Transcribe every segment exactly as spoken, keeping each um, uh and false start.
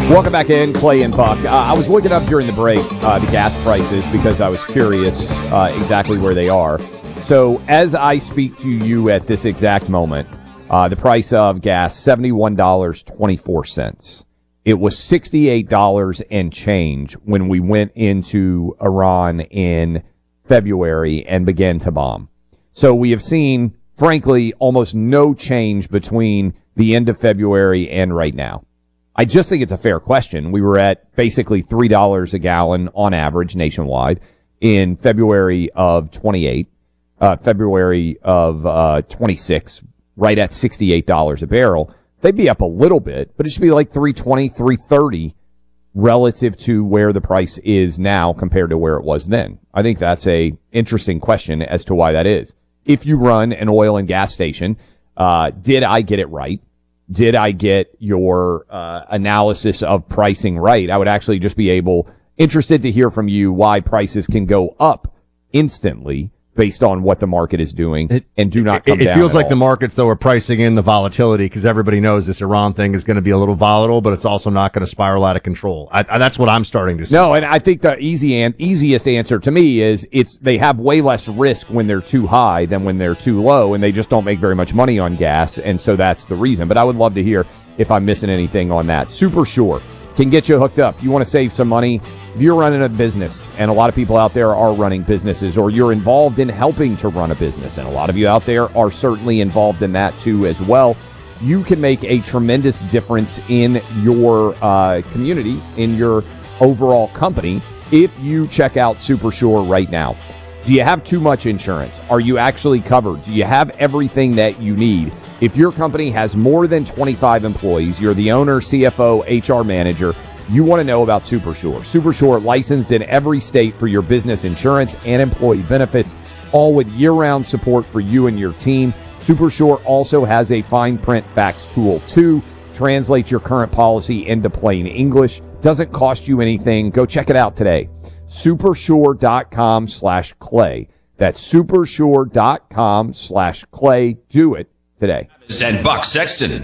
Welcome back in, Clay and Buck. Uh, I was looking up during the break uh, the gas prices because I was curious uh, exactly where they are. So as I speak to you at this exact moment, uh, the price of gas, seventy-one dollars and twenty-four cents. It was sixty-eight dollars and change when we went into Iran in February and began to bomb. So we have seen, frankly, almost no change between the end of February and right now. I just think it's a fair question. We were at basically three dollars a gallon on average nationwide in February of twenty-eight, uh, February of uh, twenty-six, right at sixty-eight dollars a barrel. They'd be up a little bit, but it should be like three twenty, three thirty relative to where the price is now compared to where it was then. I think that's a interesting question as to why that is. If you run an oil and gas station, uh, did I get it right? Did I get your uh, analysis of pricing right? I would actually just be able, interested to hear from you why prices can go up instantly based on what the market is doing it, and do not come it, it down. It feels like all. the markets, though, are pricing in the volatility because everybody knows this Iran thing is going to be a little volatile, but it's also not going to spiral out of control. I, I, that's what I'm starting to see. No, and I think the easy and easiest answer to me is it's they have way less risk when they're too high than when they're too low, and they just don't make very much money on gas, and so that's the reason. But I would love to hear if I'm missing anything on that. Super Sure can get you hooked up. You want to save some money? If you're running a business, and a lot of people out there are running businesses, or you're involved in helping to run a business, and a lot of you out there are certainly involved in that too as well, you can make a tremendous difference in your uh, community, in your overall company, if you check out Super Sure right now. Do you have too much insurance? Are you actually covered? Do you have everything that you need? If your company has more than twenty-five employees, you're the owner, C F O, H R manager, you want to know about Super Sure. Super Sure, licensed in every state for your business insurance and employee benefits, all with year-round support for you and your team. Super Sure also has a fine print fax tool too. Translate your current policy into plain English. Doesn't cost you anything. Go check it out today. Supersure.com slash Clay. That's supersure.com slash Clay. Do it today. And Buck Sexton.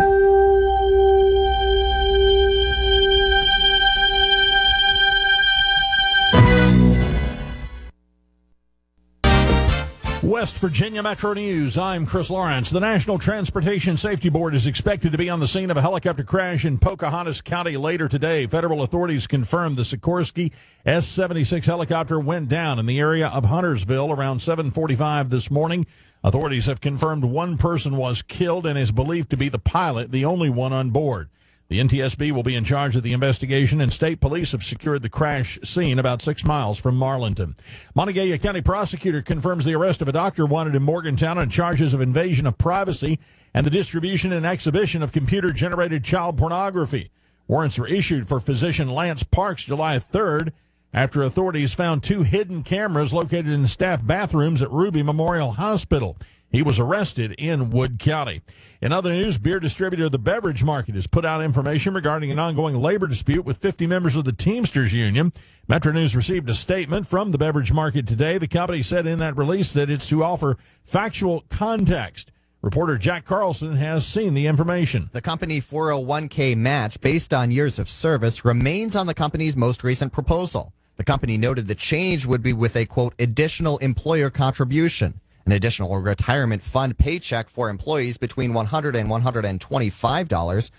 West Virginia Metro News. I'm Chris Lawrence. The National Transportation Safety Board is expected to be on the scene of a helicopter crash in Pocahontas County later today. Federal authorities confirmed the Sikorsky S seventy-six helicopter went down in the area of Huntersville around seven forty-five this morning. Authorities have confirmed one person was killed and is believed to be the pilot, the only one on board. The N T S B will be in charge of the investigation, and state police have secured the crash scene about six miles from Marlinton. Montague County prosecutor confirms the arrest of a doctor wanted in Morgantown on charges of invasion of privacy and the distribution and exhibition of computer-generated child pornography. Warrants were issued for physician Lance Parks July third after authorities found two hidden cameras located in staff bathrooms at Ruby Memorial Hospital. He was arrested in Wood County. In other news, beer distributor The Beverage Market has put out information regarding an ongoing labor dispute with fifty members of the Teamsters Union. Metro News received a statement from The Beverage Market today. The company said in that release that it's to offer factual context. Reporter Jack Carlson has seen the information. The company four oh one k match based on years of service remains on the company's most recent proposal. The company noted the change would be with a, quote, additional employer contribution. An additional retirement fund paycheck for employees between one hundred dollars and one hundred twenty-five dollars,